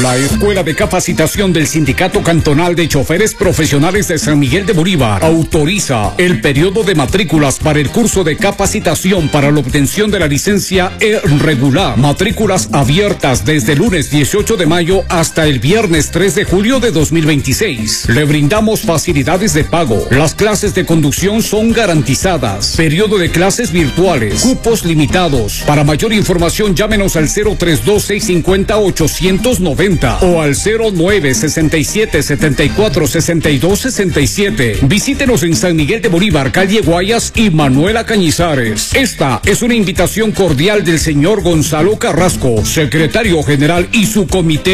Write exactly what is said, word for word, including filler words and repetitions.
La Escuela de Capacitación del Sindicato Cantonal de Choferes Profesionales de San Miguel de Bolívar autoriza el periodo de matrículas para el curso de capacitación para la obtención de la licencia E regular. Matrículas abiertas desde el lunes dieciocho de mayo hasta el viernes tres de julio de dos mil veintiséis. Le brindamos facilidades de pago. Las clases de conducción son garantizadas. Periodo de clases virtuales. Cupos limitados. Para mayor información llámenos al cero tres dos, seis cinco cero, ochocientos noventa o al cero nueve sesenta y siete, setenta y cuatro, sesenta y dos, sesenta y siete. Visítenos en San Miguel de Bolívar, calle Guayas y Manuela Cañizares. Esta es una invitación cordial del señor Gonzalo Carrasco, secretario general y su comité